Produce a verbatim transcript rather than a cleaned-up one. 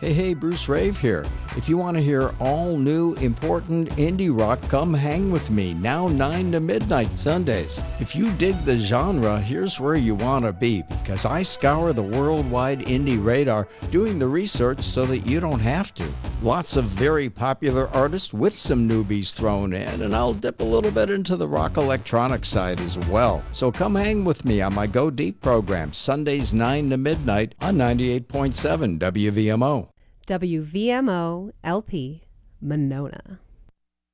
Hey, hey, Bruce Rave here. If you want to hear all new, important indie rock, come hang with me now nine to midnight Sundays. If you dig the genre, here's where you want to be, because I scour the worldwide indie radar doing the research so that you don't have to. Lots of very popular artists with some newbies thrown in, and I'll dip a little bit into the rock electronic side as well. So come hang with me on my Go Deep program, Sundays nine to midnight on ninety-eight point seven W V M O. W V M O L P, Monona.